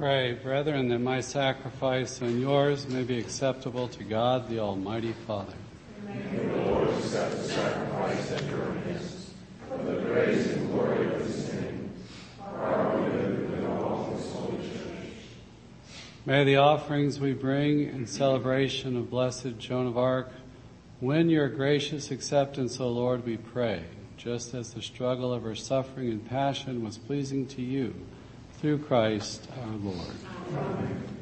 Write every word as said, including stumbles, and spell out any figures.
Pray, brethren, that my sacrifice and yours may be acceptable to God, the Almighty Father. May the Lord accept the sacrifice at your hands, for the praise and glory of his name, for our good and all his holy church. May the offerings we bring in celebration of Blessed Joan of Arc win your gracious acceptance, O Lord, we pray, just as the struggle of her suffering and passion was pleasing to you, through Christ our Lord. Amen.